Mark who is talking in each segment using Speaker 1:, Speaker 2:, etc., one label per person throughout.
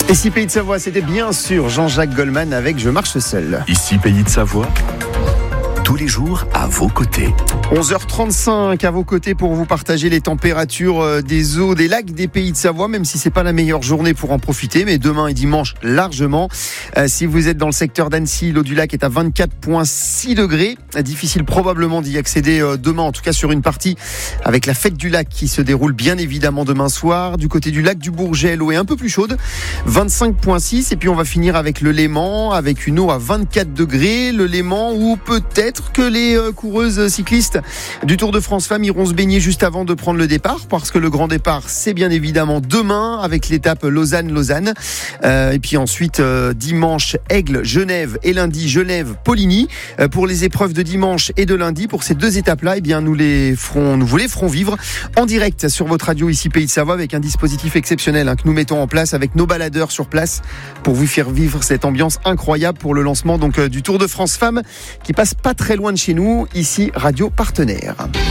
Speaker 1: Ici Pays de Savoie, c'était bien sûr Jean-Jacques Goldman avec Je marche seul.
Speaker 2: Ici Pays de Savoie, tous les jours à vos côtés.
Speaker 1: 11h35 à vos côtés pour vous partager les températures des eaux, des lacs des Pays de Savoie, même si c'est pas la meilleure journée pour en profiter, mais demain et dimanche largement. Si vous êtes dans le secteur d'Annecy, l'eau du lac est à 24,6 degrés. Difficile probablement d'y accéder demain, en tout cas sur une partie, avec la fête du lac qui se déroule bien évidemment demain soir. Du côté du lac du Bourget, l'eau est un peu plus chaude, 25,6. Et puis on va finir avec le Léman, avec une eau à 24 degrés. Le Léman où peut-être que les coureuses cyclistes du Tour de France Femmes iront se baigner juste avant de prendre le départ, parce que le grand départ c'est bien évidemment demain avec l'étape Lausanne-Lausanne, et puis ensuite dimanche Aigle, Genève, et lundi Genève, Poligny. Pour les épreuves de dimanche et de lundi, pour ces deux étapes-là, eh bien nous vous les ferons vivre en direct sur votre radio ici Pays de Savoie, avec un dispositif exceptionnel que nous mettons en place avec nos baladeurs sur place pour vous faire vivre cette ambiance incroyable pour le lancement donc du Tour de France Femmes qui passe pas très loin de chez nous, ici Radio Partenaire.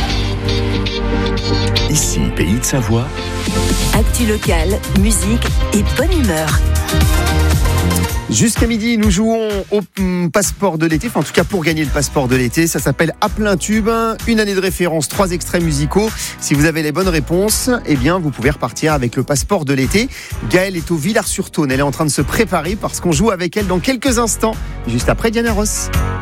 Speaker 2: Ici Pays de Savoie.
Speaker 3: Actu locale, musique et bonne humeur.
Speaker 1: Jusqu'à midi, nous jouons au passeport de l'été, enfin en tout cas pour gagner le passeport de l'été. Ça s'appelle À plein tube, une année de référence, 3 extraits musicaux. Si vous avez les bonnes réponses, eh bien vous pouvez repartir avec le passeport de l'été. Gaëlle est au Villars-sur-Saône, elle est en train de se préparer parce qu'on joue avec elle dans quelques instants, juste après Diana Ross.